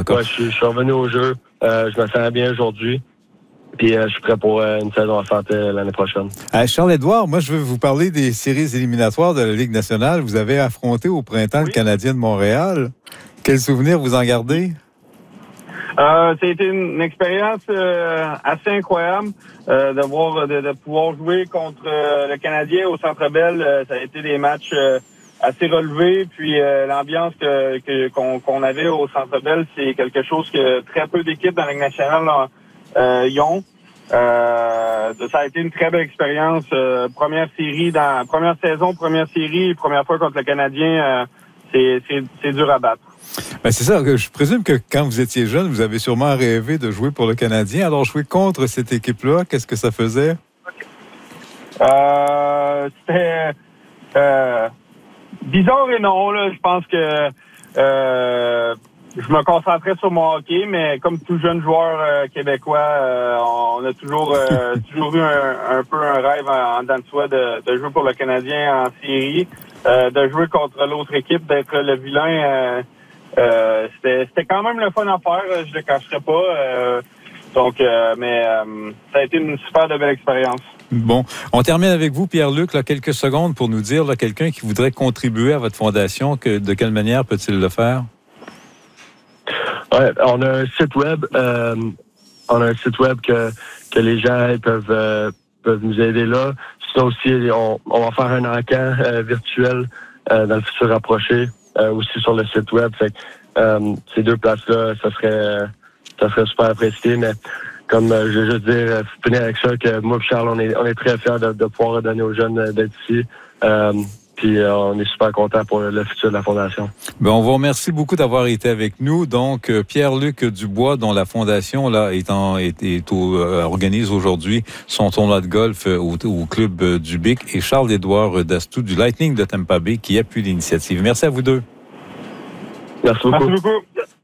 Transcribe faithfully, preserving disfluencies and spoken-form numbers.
cas. Ouais, je, suis, je suis revenu au jeu. Euh, je me sens bien aujourd'hui. Puis euh, je suis prêt pour euh, une saison en santé l'année prochaine. Euh, Charles-Édouard, moi, je veux vous parler des séries éliminatoires de la Ligue nationale. Vous avez affronté au printemps oui. le Canadien de Montréal. Quels souvenirs vous en gardez? Euh, ça a été une, une expérience euh, assez incroyable euh, de, voir, de, de pouvoir jouer contre euh, le Canadien au Centre Bell. Euh, ça a été des matchs euh, assez relevés. Puis euh, l'ambiance que, que, qu'on, qu'on avait au Centre Bell, c'est quelque chose que très peu d'équipes dans la Ligue nationale euh, y ont. Euh, ça a été une très belle expérience. Euh, première série, dans première saison, première série, première fois contre le Canadien, euh, c'est, c'est, c'est dur à battre. Ben c'est ça. Je présume que quand vous étiez jeune, vous avez sûrement rêvé de jouer pour le Canadien. Alors, jouer contre cette équipe-là, qu'est-ce que ça faisait? Euh, c'était euh, bizarre et non. Là. Je pense que euh, je me concentrais sur mon hockey, mais comme tout jeune joueur euh, québécois, euh, on a toujours euh, toujours eu un, un peu un rêve en, en dedans de soi de, de jouer pour le Canadien en série, euh, de jouer contre l'autre équipe, d'être le vilain. Euh, Euh, c'était, c'était quand même le fun à faire, je le cacherai pas. Euh, donc, euh, mais euh, ça a été une super de belle expérience. Bon, on termine avec vous, Pierre-Luc, là, quelques secondes pour nous dire, là, quelqu'un qui voudrait contribuer à votre fondation, que, de quelle manière peut-il le faire? Ouais, on a un site web, euh, on a un site web que que les gens peuvent euh, peuvent nous aider là. Sinon aussi, on, on va faire un encamp euh, virtuel euh, dans le futur rapproché. Euh, aussi sur le site web. Fait, euh, ces deux places-là, ça serait ça serait super apprécié, mais comme euh, je veux juste dire, euh, finir avec ça, que moi et Charles, on est on est très fiers de, de pouvoir redonner aux jeunes euh, d'être ici. Euh, puis euh, on est super contents pour le, le futur de la Fondation. Ben, on vous remercie beaucoup d'avoir été avec nous. Donc, euh, Pierre-Luc Dubois, dont la Fondation là est en, est, est au, euh, organise aujourd'hui son tournoi de golf euh, au, au club euh, du Bic, et Charles-Édouard Dastou du Lightning de Tampa Bay qui appuie l'initiative. Merci à vous deux. Merci beaucoup. Merci beaucoup.